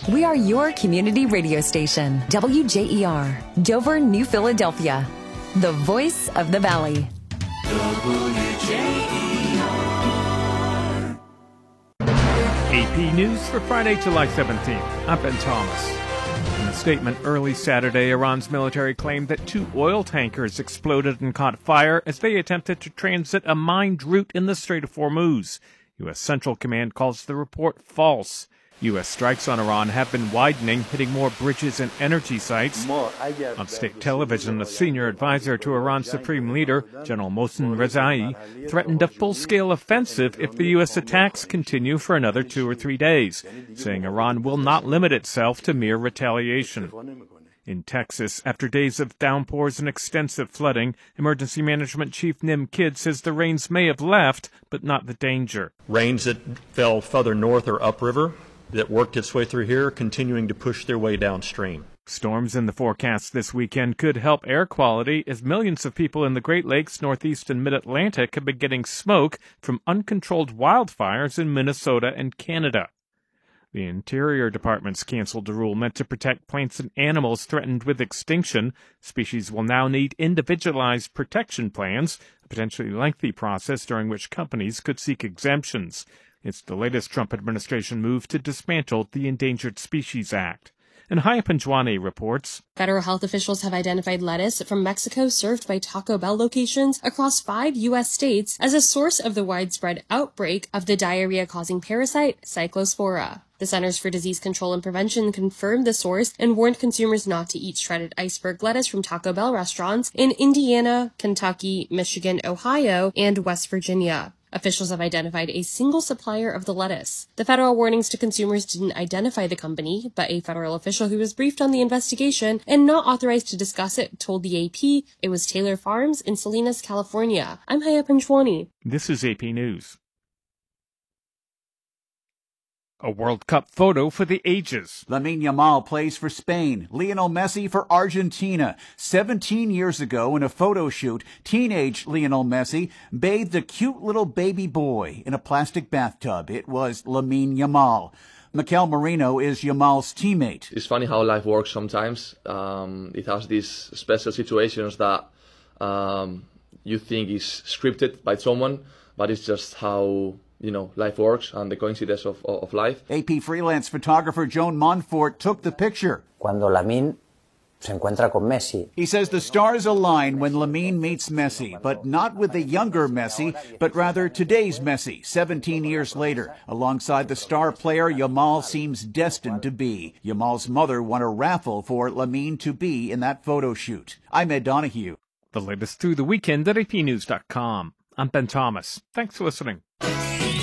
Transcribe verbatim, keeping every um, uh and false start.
We are your community radio station, W J E R, Dover, New Philadelphia, the voice of the Valley. W J E R. A P News for Friday, July seventeenth. I'm Ben Thomas. In a statement early Saturday, Iran's military claimed that two oil tankers exploded and caught fire as they attempted to transit a mined route in the Strait of Hormuz. U S. Central Command calls the report false. U S strikes on Iran have been widening, hitting more bridges and energy sites. On state television, a senior advisor to Iran's supreme leader, General Mohsen Rezai, threatened a full-scale offensive if the U S attacks continue for another two or three days, saying Iran will not limit itself to mere retaliation. In Texas, after days of downpours and extensive flooding, Emergency Management Chief Nim Kidd says the rains may have left, but not the danger. Rains that fell further north or upriver that worked its way through here, continuing to push their way downstream. Storms in the forecast this weekend could help air quality as millions of people in the Great Lakes, Northeast, and Mid-Atlantic have been getting smoke from uncontrolled wildfires in Minnesota and Canada. The Interior Department's canceled a rule meant to protect plants and animals threatened with extinction. Species will now need individualized protection plans, a potentially lengthy process during which companies could seek exemptions. It's the latest Trump administration move to dismantle the Endangered Species Act. And Haya Panjwani reports. Federal health officials have identified lettuce from Mexico served by Taco Bell locations across five U S states as a source of the widespread outbreak of the diarrhea-causing parasite Cyclospora. The Centers for Disease Control and Prevention confirmed the source and warned consumers not to eat shredded iceberg lettuce from Taco Bell restaurants in Indiana, Kentucky, Michigan, Ohio, and West Virginia. Officials have identified a single supplier of the lettuce. The federal warnings to consumers didn't identify the company, but a federal official who was briefed on the investigation and not authorized to discuss it told the A P it was Taylor Farms in Salinas, California. I'm Haya Panjwani. This is A P News. A World Cup photo for the ages. Lamine Yamal plays for Spain. Lionel Messi for Argentina. Seventeen years ago, in a photo shoot, teenage Lionel Messi bathed a cute little baby boy in a plastic bathtub. It was Lamine Yamal. Mikel Merino is Yamal's teammate. It's funny how life works sometimes. Um, it has these special situations that um, you think is scripted by someone, but it's just how, you know, life works and the coincidence of, of life. A P freelance photographer Joan Montfort took the picture. Cuando Lamine se encuentra con Messi. He says the stars align when Lamine meets Messi, but not with the younger Messi, but rather today's Messi, seventeen years later. Alongside the star player Yamal seems destined to be. Yamal's mother won a raffle for Lamine to be in that photo shoot. I'm Ed Donahue. The latest through the weekend at A P news dot com. I'm Ben Thomas. Thanks for listening.